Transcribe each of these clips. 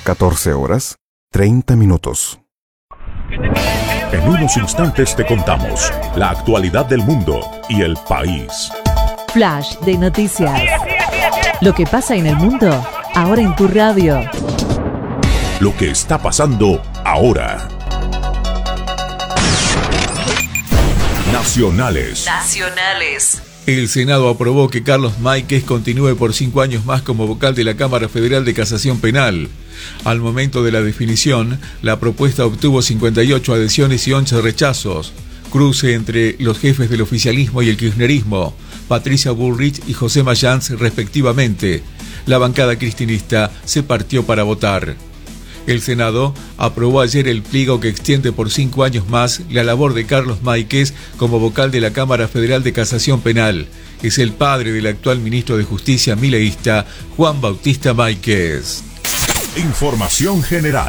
14:30. En unos instantes te contamos la actualidad del mundo y el país. Flash de noticias. Lo que pasa en el mundo, ahora en tu radio. Lo que está pasando ahora. Nacionales. El Senado aprobó que Carlos Máiquez continúe por 5 años más como vocal de la Cámara Federal de Casación Penal. Al momento de la definición, la propuesta obtuvo 58 adhesiones y 11 rechazos. Cruce entre los jefes del oficialismo y el kirchnerismo, Patricia Bullrich y José Mayans respectivamente. La bancada cristinista se partió para votar. El Senado aprobó ayer el pliego que extiende por 5 años más la labor de Carlos Máiquez como vocal de la Cámara Federal de Casación Penal. Es el padre del actual ministro de Justicia mileísta, Juan Bautista Máiquez. Información general.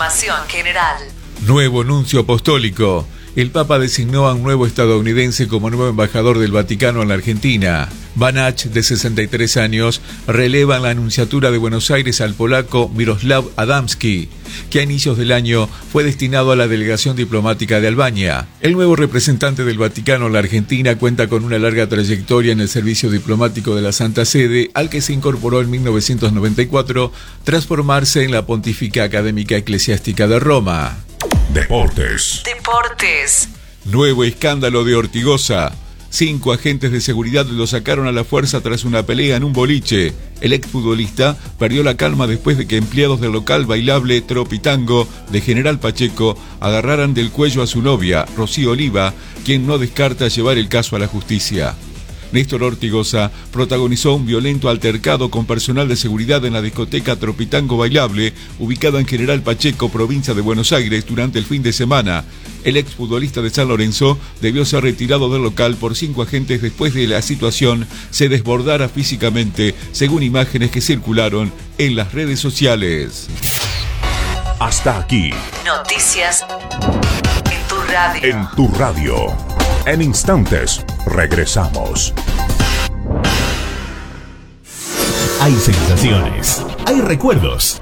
Nuevo nuncio apostólico. El Papa designó a un nuevo estadounidense como nuevo embajador del Vaticano en la Argentina. Banach, de 63 años, releva en la Nunciatura de Buenos Aires al polaco Miroslav Adamski, que a inicios del año fue destinado a la delegación diplomática de Albania. El nuevo representante del Vaticano en la Argentina cuenta con una larga trayectoria en el servicio diplomático de la Santa Sede, al que se incorporó en 1994 tras formarse en la Pontífica Académica Eclesiástica de Roma. Deportes. Nuevo escándalo de Ortigosa. 5 agentes de seguridad lo sacaron a la fuerza tras una pelea en un boliche. El exfutbolista perdió la calma después de que empleados del local bailable Tropitango de General Pacheco agarraran del cuello a su novia, Rocío Oliva, quien no descarta llevar el caso a la justicia. Néstor Ortigosa protagonizó un violento altercado con personal de seguridad en la discoteca Tropitango Bailable, ubicada en General Pacheco, provincia de Buenos Aires, durante el fin de semana. El exfutbolista de San Lorenzo debió ser retirado del local por 5 agentes después de la situación se desbordara físicamente, según imágenes que circularon en las redes sociales. Hasta aquí. Noticias en tu radio. En tu radio. En instantes, regresamos. Hay sensaciones, hay recuerdos,